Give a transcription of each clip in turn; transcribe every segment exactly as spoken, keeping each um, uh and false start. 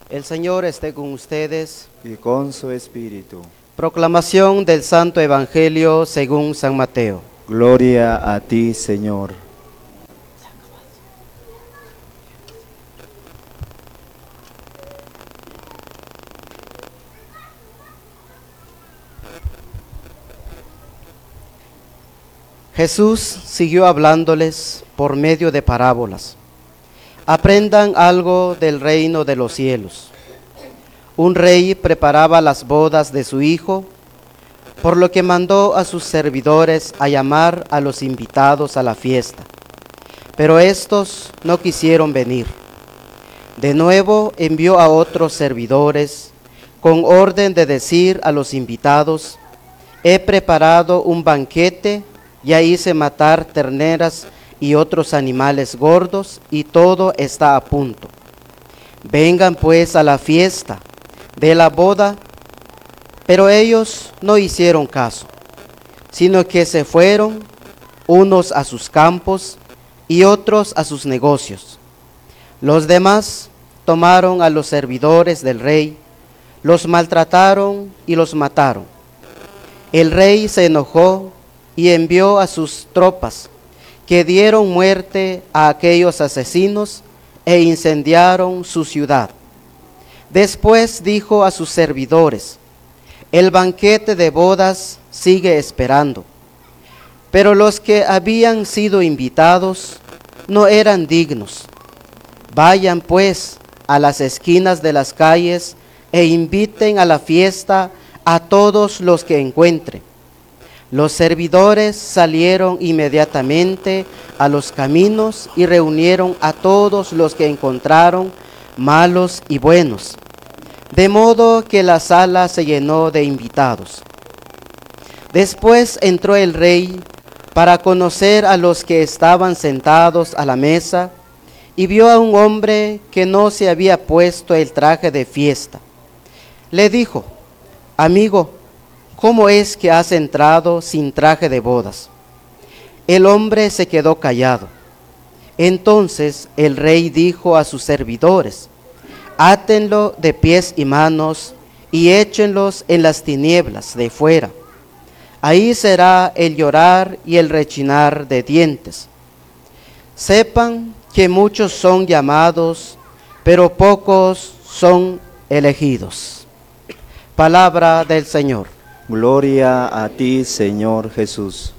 El Señor esté con ustedes. Y con su espíritu. Proclamación del Santo Evangelio según San Mateo. Gloria a ti, Señor. Jesús siguió hablándoles por medio de parábolas. Aprendan algo del reino de los cielos. Un rey preparaba las bodas de su hijo, por lo que mandó a sus servidores a llamar a los invitados a la fiesta. Pero estos no quisieron venir. De nuevo envió a otros servidores con orden de decir a los invitados: he preparado un banquete, ya hice matar terneras y otros animales gordos, y todo está a punto. Vengan pues a la fiesta de la boda. Pero ellos no hicieron caso, sino que se fueron, unos a sus campos y otros a sus negocios. Los demás tomaron a los servidores del rey, los maltrataron y los mataron. El rey se enojó y envió a sus tropas, que dieron muerte a aquellos asesinos e incendiaron su ciudad. Después dijo a sus servidores: el banquete de bodas sigue esperando. Pero los que habían sido invitados no eran dignos. Vayan pues a las esquinas de las calles e inviten a la fiesta a todos los que encuentren. Los servidores salieron inmediatamente a los caminos y reunieron a todos los que encontraron, malos y buenos, de modo que la sala se llenó de invitados. Después entró el rey para conocer a los que estaban sentados a la mesa, y vio a un hombre que no se había puesto el traje de fiesta. Le dijo: amigo, ¿cómo es que has entrado sin traje de bodas? El hombre se quedó callado. Entonces el rey dijo a sus servidores: átenlo de pies y manos y échenlos en las tinieblas de fuera. Ahí será el llorar y el rechinar de dientes. Sepan que muchos son llamados, pero pocos son elegidos. Palabra del Señor. Gloria a ti, Señor Jesús.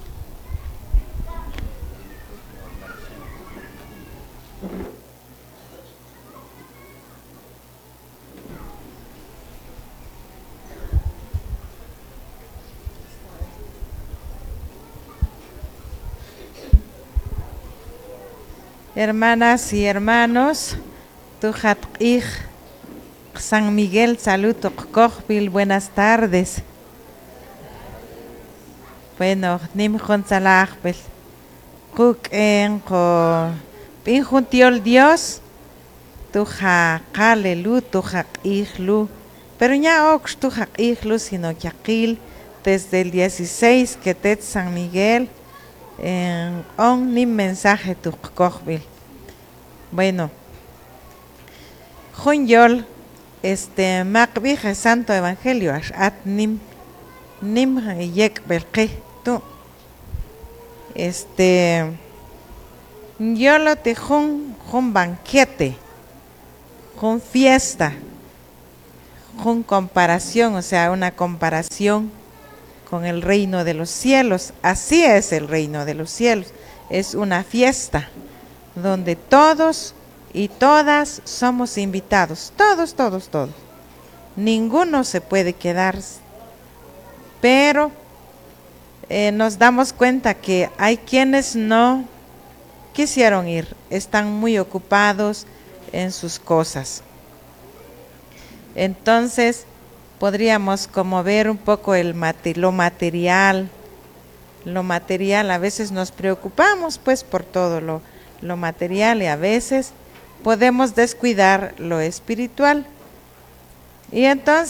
Hermanas y hermanos, Tujatij, San Miguel, salud, Tokojbil, buenas tardes. Bueno, nim jonsalajbel, Kuk en ko, Pin juntiol Dios, Tuja kalelu, Tuja Ijlu, pero ya ox Tuja Ijlu, sino que aquil, desde el dieciséis que tet San Miguel, en on nim mensaje tu kohbil. Bueno, Junyol, este Macbije Santo Evangelio, at nim nim yek belke tu. Este yo lo te jun jun banquete, jun fiesta, jun comparación, o sea, una comparación con el reino de los cielos. Así es el reino de los cielos, es una fiesta donde todos y todas somos invitados, todos, todos, todos. Ninguno se puede quedar, pero eh, nos damos cuenta que hay quienes no quisieron ir, están muy ocupados en sus cosas. Entonces, podríamos como ver un poco el mate, lo material, lo material, a veces nos preocupamos pues por todo lo, lo material y a veces podemos descuidar lo espiritual. Y entonces